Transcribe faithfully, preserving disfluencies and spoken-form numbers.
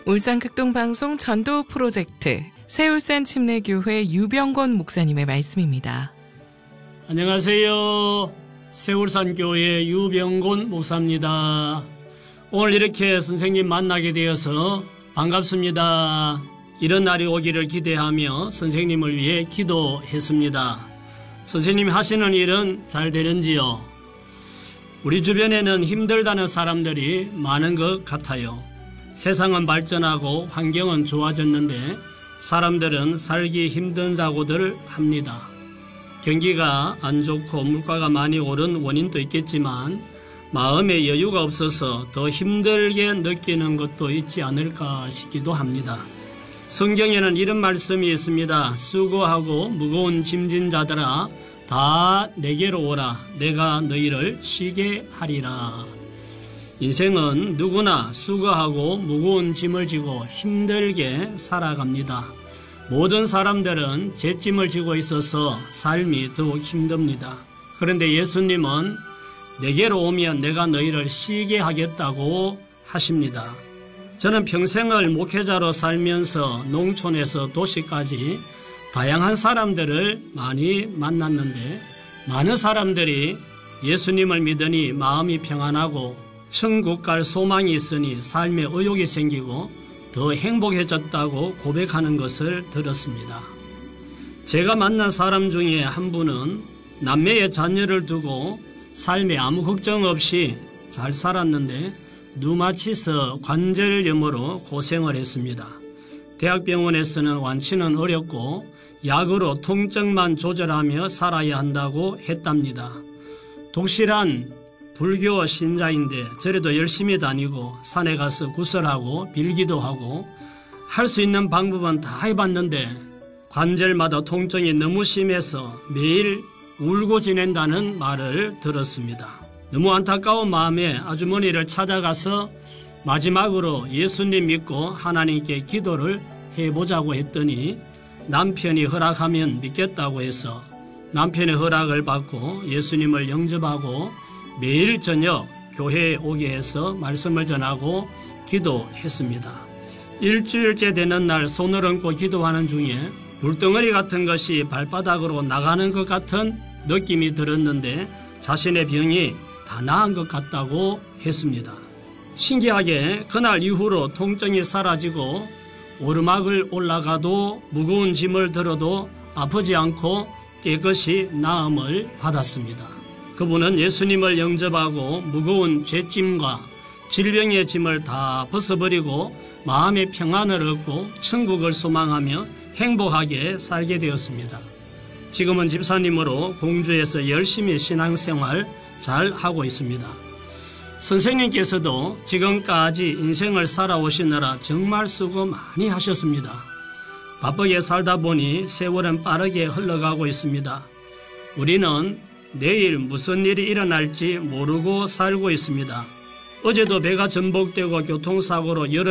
울산 극동방송 전도 프로젝트 새울산 침례교회 유병곤 목사님의 말씀입니다. 안녕하세요. 새울산교회 유병곤 목사입니다. 오늘 이렇게 선생님 만나게 되어서 반갑습니다. 이런 날이 오기를 기대하며 선생님을 위해 기도했습니다. 선생님이 하시는 일은 잘 되는지요? 우리 주변에는 힘들다는 사람들이 많은 것 같아요. 세상은 발전하고 환경은 좋아졌는데 사람들은 살기 힘든다고들 합니다. 경기가 안 좋고 물가가 많이 오른 원인도 있겠지만 마음에 여유가 없어서 더 힘들게 느끼는 것도 있지 않을까 싶기도 합니다. 성경에는 이런 말씀이 있습니다. 수고하고 무거운 짐진 자들아 다 내게로 오라. 내가 너희를 쉬게 하리라. 인생은 누구나 수고하고 무거운 짐을 지고 힘들게 살아갑니다. 모든 사람들은 잿짐을 지고 있어서 삶이 더욱 힘듭니다. 그런데 예수님은 내게로 오면 내가 너희를 쉬게 하겠다고 하십니다. 저는 평생을 목회자로 살면서 농촌에서 도시까지 다양한 사람들을 많이 만났는데 많은 사람들이 예수님을 믿으니 마음이 평안하고 천국 갈 소망이 있으니 삶에 의욕이 생기고 더 행복해졌다고 고백하는 것을 들었습니다. 제가 만난 사람 중에 한 분은 남매의 자녀를 두고 삶에 아무 걱정 없이 잘 살았는데 누마치서 관절염으로 고생을 했습니다. 대학병원에서는 완치는 어렵고 약으로 통증만 조절하며 살아야 한다고 했답니다. 독실한 불교 신자인데 절에도 열심히 다니고 산에 가서 구설하고 빌기도 하고 할 수 있는 방법은 다 해봤는데 관절마다 통증이 너무 심해서 매일 울고 지낸다는 말을 들었습니다. 너무 안타까운 마음에 아주머니를 찾아가서 마지막으로 예수님 믿고 하나님께 기도를 해보자고 했더니 남편이 허락하면 믿겠다고 해서 남편의 허락을 받고 예수님을 영접하고 매일 저녁 교회에 오게 해서 말씀을 전하고 기도했습니다. 일주일째 되는 날 손을 얹고 기도하는 중에 불덩어리 같은 것이 발바닥으로 나가는 것 같은 느낌이 들었는데 자신의 병이 다 나은 것 같다고 했습니다. 신기하게 그날 이후로 통증이 사라지고 오르막을 올라가도 무거운 짐을 들어도 아프지 않고 깨끗이 나음을 받았습니다. 그분은 예수님을 영접하고 무거운 죄짐과 질병의 짐을 다 벗어버리고 마음의 평안을 얻고 천국을 소망하며 행복하게 살게 되었습니다. 지금은 집사님으로 공주에서 열심히 신앙생활 잘 하고 있습니다. 선생님께서도 지금까지 인생을 살아오시느라 정말 수고 많이 하셨습니다. 바쁘게 살다 보니 세월은 빠르게 흘러가고 있습니다. 우리는 내일 무슨 일이 일어날지 모르고 살고 있습니다. 어제도 배가 전복되고 교통사고로 여러